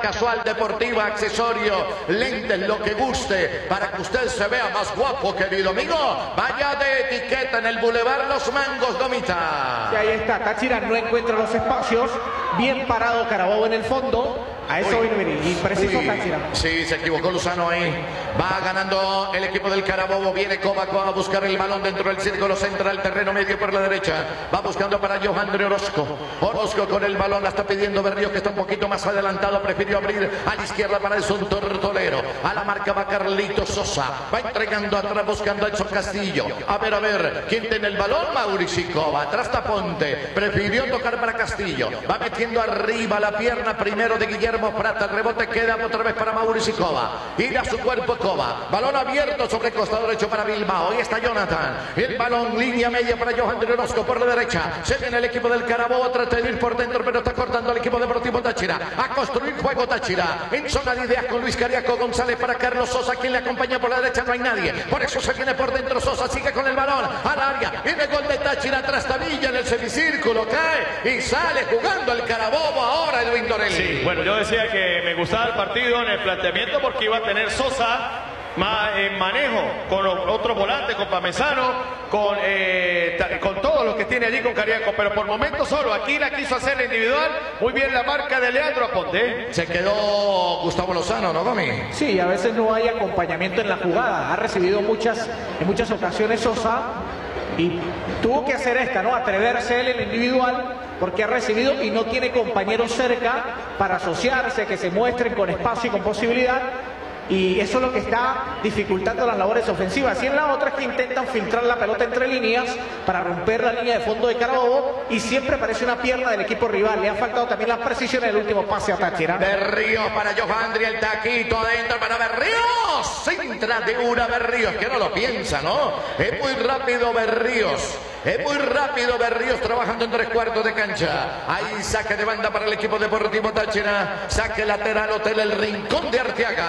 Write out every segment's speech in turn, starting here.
casual, deportiva, accesorio, lentes, lo que guste, para que usted se vea más guapo, querido amigo. Vaya de etiqueta en el Boulevard Los Mangos, Gomita. Y ahí está, Táchira no encuentra los espacios, bien parado Carabobo en el fondo. A eso viene venir, impreciso Táchira. Sí, se equivocó Lozano ahí. Va ganando el equipo del Carabobo. Viene Kovac a buscar el balón dentro del círculo central, terreno medio por la derecha. Va buscando para Johandre Orozco. Orozco con el balón, la está pidiendo Berríos, que está un poquito más adelantado. Prefirió abrir a la izquierda para el Tortolero. A la marca va Carlito Sosa. Va entregando atrás buscando a Edson Castillo. A ver, ¿quién tiene el balón? Mauricio Cova. Atrás está Ponte. Prefirió tocar para Castillo. Va metiendo arriba la pierna primero de Guillermo Prata. El rebote queda otra vez para Mauricio Cova. Ir a su cuerpo Cova. Balón abierto sobre el costado derecho para Bilbao. Ahí está Jonathan. El balón línea media para Johandre Orozco por la derecha. Se viene el equipo del Carabobo. Trata de ir por dentro, pero está cortando el equipo deportivo Táchira. A construir juego Táchira. En zona de ideas con Luis Cariaco González para Carlos Sosa. Quien le acompaña por la derecha, no hay nadie. Por eso se viene por dentro Sosa. Sigue con el balón al área. Viene el gol de Táchira. Trastabilla en el semicírculo. Cae y sale jugando el Carabobo. Ahora Edwin Dorelli. Sí, bueno, yo decía que me gustaba el partido en el planteamiento porque iba a tener Sosa más manejo con otros volantes, con Parmesano, con todos los que tiene allí con Cariaco, pero por momentos solo. Aquí la quiso hacer individual. Muy bien la marca de Leandro Aponte. Se quedó Gustavo Lozano, ¿no, Gomi? Sí, a veces no hay acompañamiento en la jugada. Ha recibido en muchas ocasiones Sosa y tuvo que hacer esta, ¿no? Atreverse él en el individual porque ha recibido y no tiene compañeros cerca para asociarse, que se muestren con espacio y con posibilidad. Y eso es lo que está dificultando las labores ofensivas. Y en la otra es que intentan filtrar la pelota entre líneas para romper la línea de fondo de Carabobo y siempre parece una pierna del equipo rival. Le ha faltado también la precisión en el último pase a Táchira. Berríos para Johandre, el taquito adentro para Berríos. Entra de una Berríos, que no lo piensa, ¿no? Es muy rápido Berríos. Es muy rápido Berríos trabajando en 3/4 de cancha. Ahí saque de banda para el equipo deportivo Táchira. Saque lateral Hotel El Rincón de Arteaga.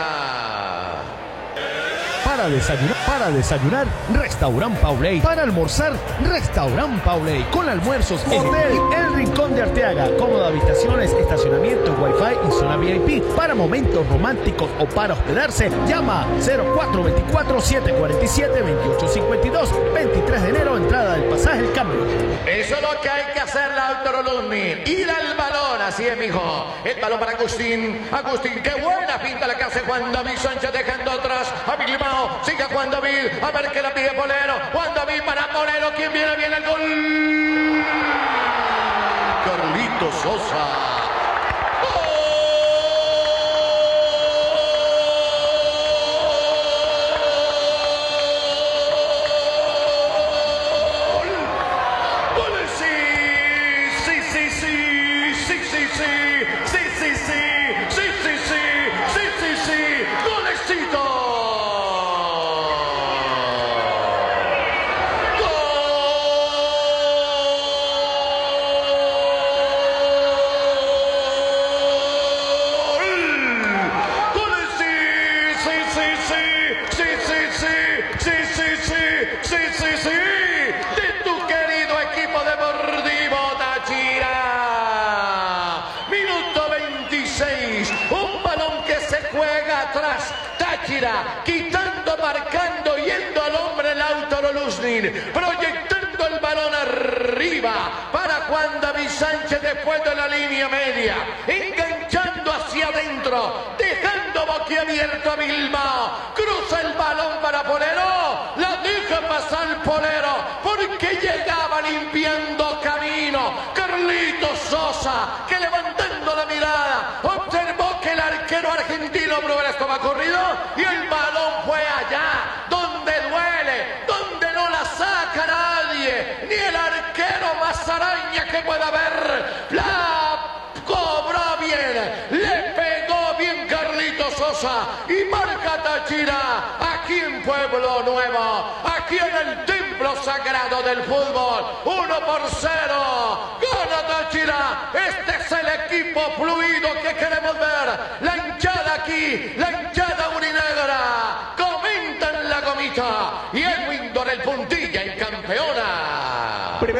Para desayunar, Restaurant Pauley. Para almorzar, Restaurant Pauley. Con almuerzos, Hotel El Rincón de Arteaga. Cómodas habitaciones, estacionamiento, wifi y zona VIP. Para momentos románticos o para hospedarse, llama 0424-747-2852. 23 de enero, entrada del pasaje El Cambio. Eso es lo que hay que hacer, Lautaro Luznin. Ir al balón, así es, mijo. El balón para Agustín. Agustín, qué buena pinta la que hace Juan David Sánchez, dejando atrás a Bilbao. Sigue Juan David, a ver que la pide Polero. Juan David para Polero, ¿quién viene? Viene el gol. Carlito Sosa. Quitando, marcando, yendo al hombre Lautaro Luznin, proyectando el balón arriba para Juan David Sánchez después de la línea media, enganchando hacia adentro, dejando boquiabierto a Bilbao, cruza el balón para Polero, la deja pasar Polero, porque llegaba limpiando camino, Carlito Sosa, que levantando la mirada, observó que el arquero argentino Bruno estaba corrido y el balón fue allá, donde duele, donde no la saca nadie, ni el arquero más araña que pueda haber. La cobró bien, le pegó bien Carlito Sosa y marca Táchira aquí en Pueblo Nuevo, aquí en el templo sagrado del fútbol. 1-0, gana Táchira. Este es el equipo fluido que queremos ver. La hinchada aquí, la hinchada urinegra. Comentan la Gomita y Edwin Dorel Puntilla en campeona. Primero espectacular.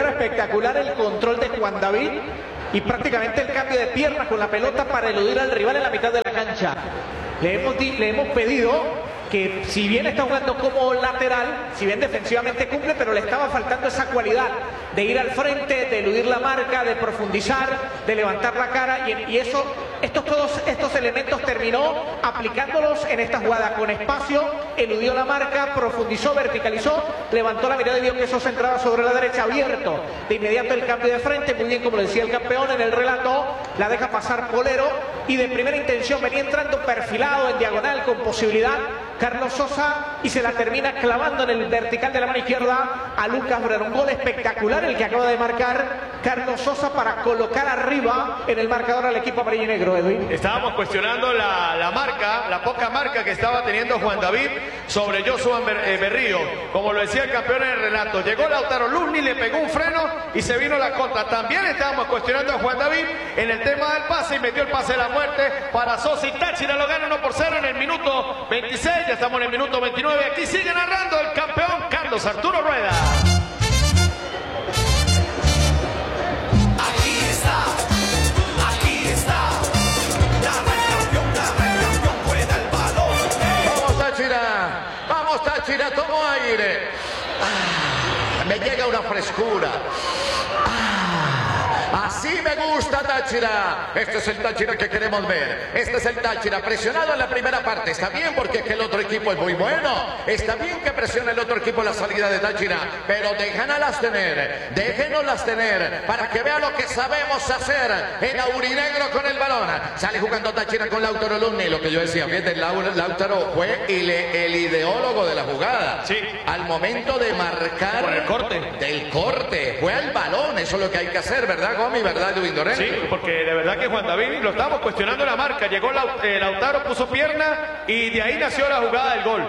espectacular el control de Juan David y prácticamente el cambio de piernas con la pelota para eludir al rival en la mitad de la cancha. Le hemos pedido que, si bien está jugando como lateral, si bien defensivamente cumple, pero le estaba faltando esa cualidad de ir al frente, de eludir la marca, de profundizar, de levantar la cara, y eso, todos estos elementos terminó aplicándolos en esta jugada. Con espacio, eludió la marca, profundizó, verticalizó, levantó la mirada y vio que eso se entraba sobre la derecha, abierto. De inmediato el cambio de frente, muy bien, como le decía el campeón en el relato, la deja pasar Polero, y de primera intención venía entrando perfilado en diagonal con posibilidad Carlos Sosa, y se la termina clavando en el vertical de la mano izquierda a Lucas Brera. Un gol espectacular el que acaba de marcar Carlos Sosa para colocar arriba en el marcador al equipo amarillo y negro, Edwin. Estábamos cuestionando la marca, la poca marca que estaba teniendo Juan David sobre Joshua Berrío. Como lo decía el campeón en el relato, llegó Lautaro Luznin, le pegó un freno y se vino la contra. También estábamos cuestionando a Juan David en el tema del pase, y metió el pase de la muerte para Sosa, y Táchira lo gana 1-0 en el minuto 26. Ya estamos en el minuto 29. Aquí sigue narrando el campeón Carlos Arturo Rueda. Aquí está, la campeón, juega el balón. Vamos Táchira, tomo aire. Me llega una frescura. Así me gusta Táchira. Este es el Táchira que queremos ver. Este es el Táchira presionado en la primera parte. Está bien, porque es que el otro equipo es muy bueno. Está bien que presione el otro equipo la salida de Táchira, pero déjanoslas tener. Déjenoslas tener para que vea lo que sabemos hacer en aurinegro con el balón. Sale jugando Táchira con Lautaro Luznin. Lo que yo decía, fíjate, Lautaro fue el ideólogo de la jugada. Sí. Al momento de marcar por el corte. Del corte. Fue al balón. Eso es lo que hay que hacer, ¿verdad, Gomi? ¿Verdad, Edwin Dorén? Sí, porque de verdad que Juan David lo estábamos cuestionando la marca. Llegó Lautaro, puso pierna, y de ahí nació la jugada del gol.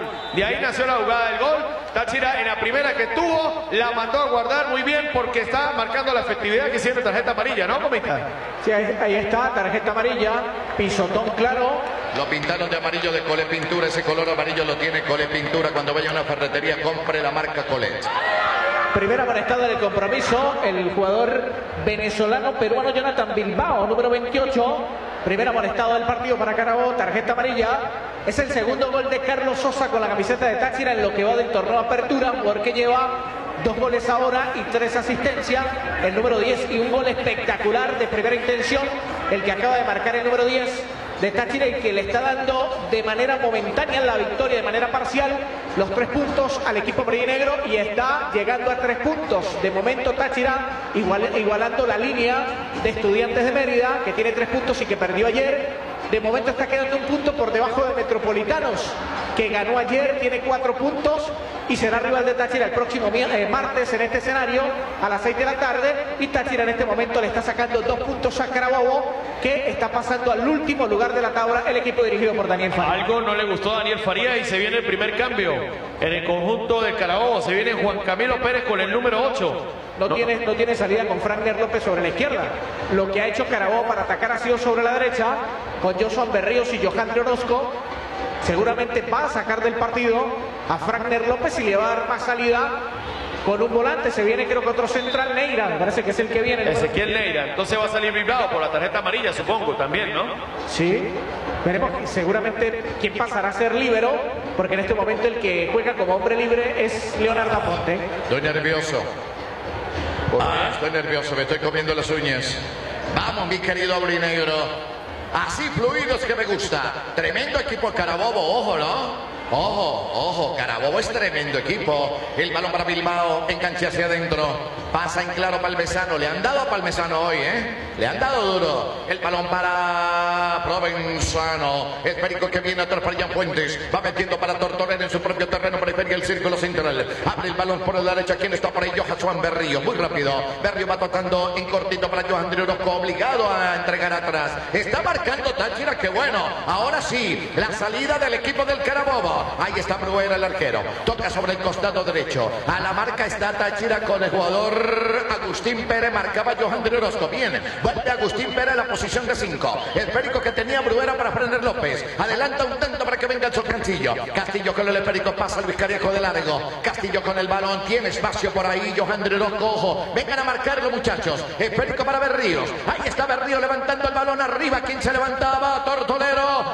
Táchira en la primera que tuvo, la mandó a guardar muy bien, porque está marcando la efectividad que hicieron tarjeta amarilla, ¿no, comita? Sí, ahí está, tarjeta amarilla, pisotón claro. Lo pintaron de amarillo de Cole Pintura. Ese color amarillo lo tiene Cole Pintura. Cuando vaya a una ferretería, compre la marca Colet. Primera amonestada del compromiso, el jugador venezolano-peruano Jonathan Bilbao, número 28. Primera amonestada del partido para Carabobo, tarjeta amarilla. Es el segundo gol de Carlos Sosa con la camiseta de Táchira en lo que va del torneo Apertura, porque lleva 2 goles ahora y 3 asistencias, el número 10, y un gol espectacular de primera intención, el que acaba de marcar el número 10 de Táchira, y que le está dando de manera momentánea la victoria, de manera parcial, los 3 puntos al equipo amarillo-negro, y está llegando a 3 puntos. De momento Táchira igualando la línea de Estudiantes de Mérida, que tiene 3 puntos y que perdió ayer. De momento está quedando un punto por debajo de Metropolitanos, que ganó ayer, tiene 4 puntos y será rival de Táchira el próximo martes en este escenario a las 6 de la tarde. Y Táchira en este momento le está sacando 2 puntos a Carabobo, que está pasando al último lugar de la tabla, el equipo dirigido por Daniel Faría. Algo no le gustó a Daniel Faría, y se viene el primer cambio en el conjunto de Carabobo. Se viene Juan Camilo Pérez con el número 8. No tiene salida con Franner López sobre la izquierda. Lo que ha hecho Carabobo para atacar ha sido sobre la derecha, con Joshua Berríos y Johandre Orozco. Seguramente va a sacar del partido a Franner López y le va a dar más salida con un volante. Se viene, creo que otro central, Neira, me parece que es el que viene. Ezequiel Neira. Entonces va a salir Bilbao por la tarjeta amarilla, supongo, también, ¿no? Sí, veremos seguramente quién pasará a ser líbero, porque en este momento el que juega como hombre libre es Leonardo Aponte. Estoy nervioso. Estoy nervioso, me estoy comiendo las uñas. Vamos, mi querido aurinegro. Así fluidos que me gusta. Tremendo equipo Carabobo, ojo, ¿no? Ojo, Carabobo es tremendo equipo. El balón para Bilbao, enganche hacia adentro. Pasa en claro Palmesano. Le han dado a Palmesano hoy, Le han dado duro. El balón para Provenzano. El perico que viene atrás para Jan Fuentes. Va metiendo para Tortorena en su propio terreno periferia, el círculo central. Abre el balón por la derecha. ¿Quién está por ahí? Johan Berrío. Muy rápido. Berrío va tocando en cortito para Johandre Orozco. Obligado a entregar atrás. Está marcando Táchira, que bueno. Ahora sí, la salida del equipo del Carabobo. Ahí está Bruera, el arquero. Toca sobre el costado derecho. A la marca está Táchira con el jugador Agustín Pérez. Marcaba Johandre Orozco. Bien, vuelve Agustín Pérez a la posición de 5. El perico que tenía Bruera para Franner López. Adelanta un tanto para que venga el Chocán Castillo. Castillo con el esférico, pasa Luis Carejo de largo. Castillo con el balón, tiene espacio por ahí. Johandre Orozco, ojo. Vengan a marcarlo, muchachos. Esférico para Berríos. Ahí está Berríos levantando el balón arriba. ¿Quién se levantaba? Tortolero.